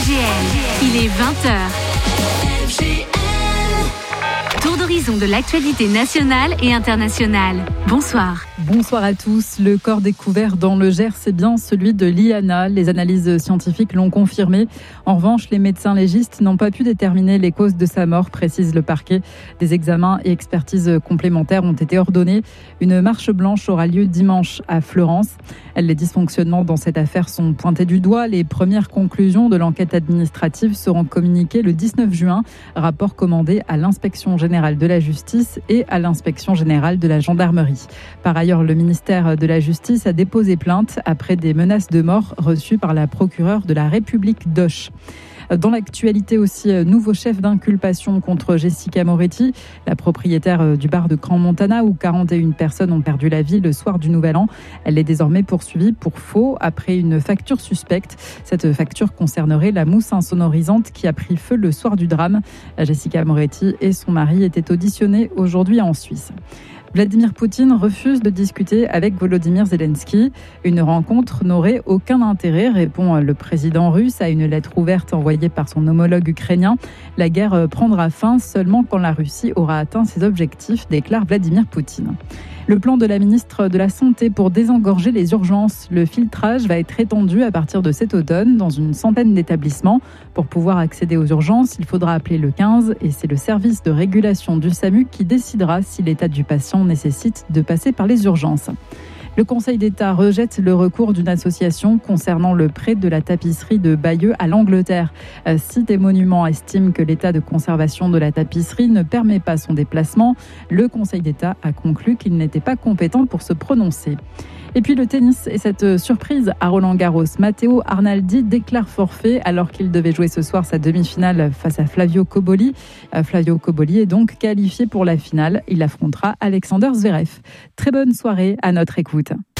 LGN, il est 20h. Tour d'horizon de l'actualité nationale et internationale. Bonsoir. Bonsoir à tous. Le corps découvert dans le Gers, c'est bien celui de Liana. Les analyses scientifiques l'ont confirmé. En revanche, les médecins légistes n'ont pas pu déterminer les causes de sa mort, précise le parquet. Des examens et expertises complémentaires ont été ordonnés. Une marche blanche aura lieu dimanche à Fleurance. Les dysfonctionnements dans cette affaire sont pointés du doigt. Les premières conclusions de l'enquête administrative seront communiquées le 19 juin. Rapport commandé à l'inspection générale de la justice et à l'inspection générale de la gendarmerie. Par ailleurs, le ministère de la Justice a déposé plainte après des menaces de mort reçues par la procureure de la République d'Auch. Dans l'actualité aussi, nouveau chef d'inculpation contre Jessica Moretti, la propriétaire du bar de Crans-Montana où 41 personnes ont perdu la vie le soir du Nouvel An. Elle est désormais poursuivie pour faux après une facture suspecte. Cette facture concernerait la mousse insonorisante qui a pris feu le soir du drame. Jessica Moretti et son mari étaient auditionnés aujourd'hui en Suisse. Vladimir Poutine refuse de discuter avec Volodymyr Zelensky. Une rencontre n'aurait aucun intérêt, répond le président russe à une lettre ouverte envoyée par son homologue ukrainien. La guerre prendra fin seulement quand la Russie aura atteint ses objectifs, déclare Vladimir Poutine. Le plan de la ministre de la Santé pour désengorger les urgences. Le filtrage va être étendu à partir de cet automne dans une centaine d'établissements. Pour pouvoir accéder aux urgences, il faudra appeler le 15 et c'est le service de régulation du SAMU qui décidera si l'état du patient nécessite de passer par les urgences. Le Conseil d'État rejette le recours d'une association concernant le prêt de la tapisserie de Bayeux à l'Angleterre. Si des monuments estiment que l'état de conservation de la tapisserie ne permet pas son déplacement, le Conseil d'État a conclu qu'il n'était pas compétent pour se prononcer. Et puis le tennis et cette surprise à Roland-Garros. Matteo Arnaldi déclare forfait alors qu'il devait jouer ce soir sa demi-finale face à Flavio Cobolli. Flavio Cobolli est donc qualifié pour la finale. Il affrontera Alexander Zverev. Très bonne soirée à notre écoute.